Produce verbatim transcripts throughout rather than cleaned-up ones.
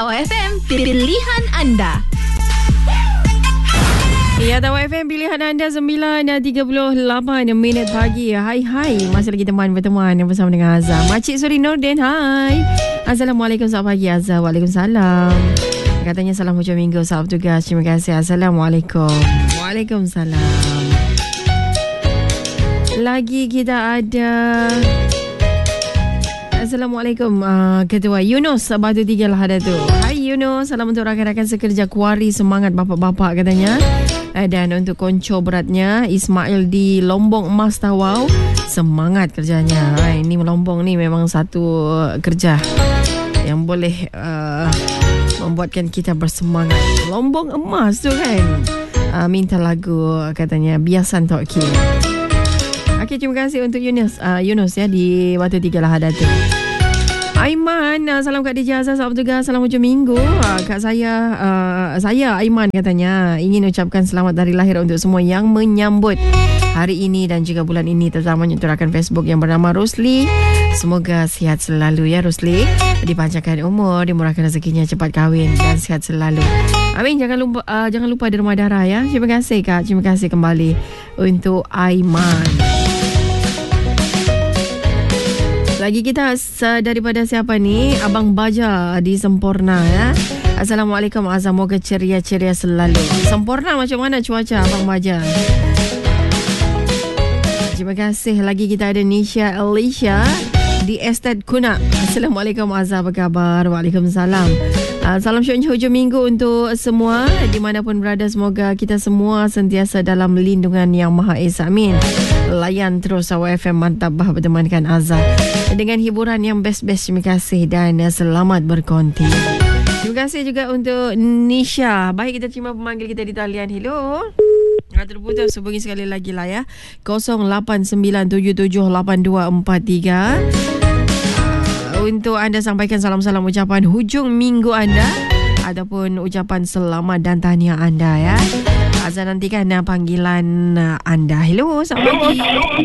Tawar F M, pilihan anda. Ya, Tawar F M, pilihan anda sembilan tiga puluh lapan minit pagi. Hai hai, masih lagi teman berteman yang bersama dengan Azhar. Makcik Suri Nordin, hai. Assalamualaikum, selamat pagi Azhar. Waalaikumsalam. Katanya salam hujung minggu, salam tugas. Terima kasih. Assalamualaikum. Waalaikumsalam. Lagi kita ada Assalamualaikum, uh, Ketua Yunus Batu Tiga lah ada tu. Hai Yunus, salam untuk rakan-rakan sekerja kuari, semangat bapak-bapak katanya. uh, Dan untuk konco beratnya Ismail di Lombong Emas Tawau, semangat kerjanya. uh, Ini Lombong ni memang satu uh, kerja yang boleh uh, membuatkan kita bersemangat. Lombong Emas tu kan. uh, Minta lagu katanya Biasan Toki. Okey, terima kasih untuk Yunus uh, Yunus ya di Batu Tiga lah ada tu. Aiman, uh, salam Kak D J Azhar, salam tugas, salam hujung minggu. uh, Kak saya uh, Saya Aiman katanya ingin ucapkan selamat hari lahir untuk semua yang menyambut hari ini dan juga bulan ini, terutamanya untuk rakan Facebook yang bernama Rosli. Semoga sihat selalu ya Rosli, dipanjangkan umur, dimurahkan rezekinya, cepat kahwin dan sihat selalu. Amin. Jangan lupa uh, jangan lupa derma darah ya. Terima kasih Kak. Terima kasih kembali untuk Aiman. Lagi kita daripada siapa ni? Abang Baja di Semporna ya. Assalamualaikum Azhar, moga ceria-ceria selalu. Semporna macam mana cuaca Abang Baja? Terima kasih. Lagi kita ada Nisha Alicia di Estate Kuna. Assalamualaikum Azhar, apa khabar? Waalaikumsalam. Uh, salam syurga hujung minggu untuk semua dimanapun berada. Semoga kita semua sentiasa dalam lindungan Yang Maha Esa. Amin. Layan terus Tawar F M, mantap bah bertemankan Azhar dengan hiburan yang best-best. Terima kasih dan selamat berkonti. Terima kasih juga untuk Nisha. Baik, kita terima pemanggil kita di talian. Hello. Terputus, hubungi sekali lagi lah ya. kosong lapan sembilan tujuh tujuh lapan dua empat tiga. Untuk anda sampaikan salam-salam ucapan hujung minggu anda ataupun ucapan selamat dan tahniah anda ya. Azhar nantikan panggilan anda. Hello, selamat pagi.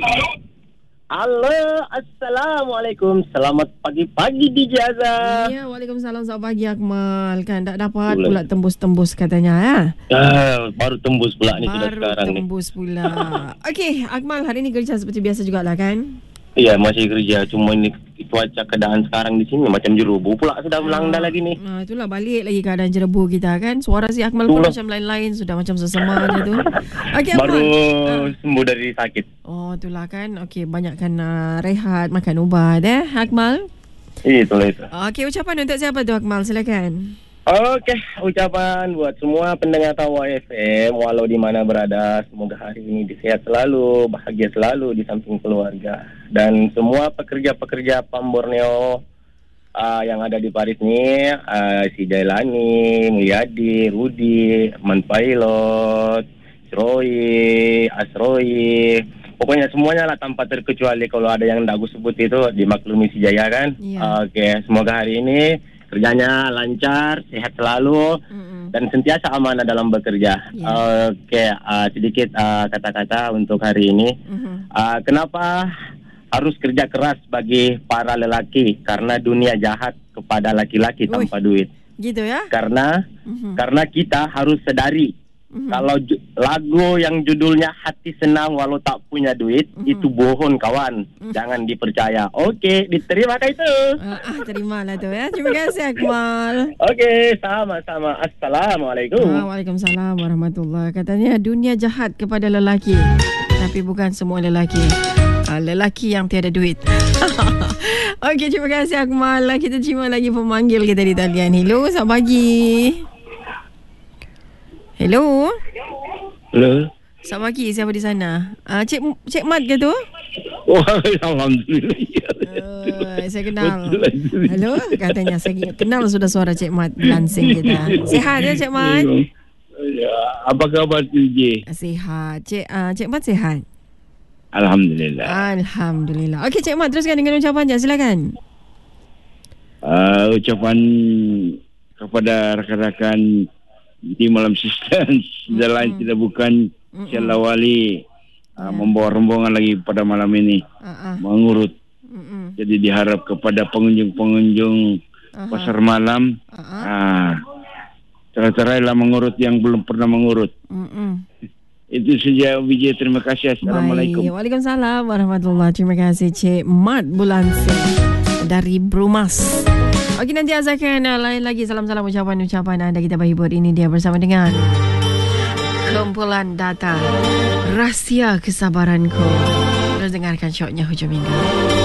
Halo, Assalamualaikum. Selamat pagi-pagi D J Azhar. Ya, Waalaikumsalam. Selamat pagi Akmal. Kan tak dapat pula tembus-tembus katanya ya. Uh, baru tembus pula ni sudah sekarang ni. Baru tembus pula. Okey, Akmal, hari ni kerja seperti biasa jugalah kan? Iya, masih kerja. Cuma ni cuaca keadaan sekarang di sini macam jerubu pula sudah melanda lagi ni. Nah, itulah balik lagi keadaan jerubu kita kan. Suara si Akmal pun Itulah. macam lain-lain, sudah macam sesama je tu. Okey, Baru Akmal. sembuh dari sakit. Oh, itulah kan. Okey, banyakkan uh, rehat, makan ubat eh, Akmal. Itulah itu. Okey, ucapan untuk siapa tu Akmal? Silakan. Okey, ucapan buat semua pendengar Tawar F M walau di mana berada, semoga hari ini sehat selalu, bahagia selalu di samping keluarga. Dan semua pekerja-pekerja Pam Borneo uh, yang ada di Paris ni, uh, si Jailani, Mulyadi, Rudi, Man Pilot, Sroy, Asroy, pokoknya semuanya lah tanpa terkecuali. Kalau ada yang tak aku sebut itu dimaklumi si Jaya kan. Yeah. Okey, semoga hari ini kerjanya lancar, sehat selalu, mm-hmm. dan sentiasa amanah dalam bekerja. Yeah. Okey, uh, sedikit uh, kata-kata untuk hari ini. Mm-hmm. Uh, kenapa harus kerja keras bagi para lelaki? Karena dunia jahat kepada laki-laki Uy, tanpa duit. Gitu ya? Karena mm-hmm. karena kita harus sedari. Mm-hmm. Kalau ju- lagu yang judulnya Hati Senang Walau Tak Punya Duit, mm-hmm. itu bohong kawan. Mm-hmm. Jangan dipercaya. Okey, diterima kah itu? Uh, ah, terimalah tu ya. Terima kasih Akmal. Okey, sama-sama. Assalamualaikum. Ah, Waalaikumsalam warahmatullahi. Katanya dunia jahat kepada lelaki, tapi bukan semua lelaki. Uh, lelaki yang tiada duit. Okey, terima kasih Akmal. Kita terima lagi pemanggil kita di talian. Hello, selamat pagi. Hello. Hello. Selamat pagi, siapa di sana? Uh, Cik Cik Mat ke tu? Oh, alhamdulillah. Uh, saya kenal. Hello, katanya saya kenal sudah suara Cik Mat lansing kita. Sihat ya Cik Mat? Ya, apa khabar T J? Sihat. Cik uh, Cik Mat sihat? Alhamdulillah. Alhamdulillah. Okey Cik Mat, teruskan dengan ucapan je, silakan. Uh, ucapan kepada rakan-rakan di malam sistem jalan kita bukan Syalla Wali uh, yeah. membawa rombongan lagi pada malam ini uh-uh. mengurut. Mm-mm. Jadi diharap kepada pengunjung-pengunjung Aha. pasar malam. Aha. Ah, cerai-cerailah mengurut yang belum pernah mengurut. Mm-mm. Itu saja Vijay, terima kasih. Assalamualaikum. Baik. Waalaikumsalam warahmatullahi. Terima kasih Cik Mat Bulansing dari Brumas. Okey, nanti Azhar akan uh, lain lagi salam-salam ucapan-ucapan anda kita berhibur. Ini dia bersama dengan kumpulan data Rahsia Kesabaranku. Terus dengarkan syoknya hujung minggu.